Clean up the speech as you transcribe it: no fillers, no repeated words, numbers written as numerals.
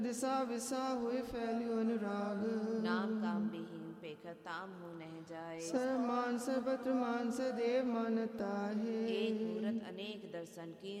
दिशा विसा हुए फैलियो अनुराग। नाम काम विहीन पेखर ताम हो नह जाए। सर्वमान सर्वत्र मान सदैव मानता है। एक मूरत अनेक दर्शन की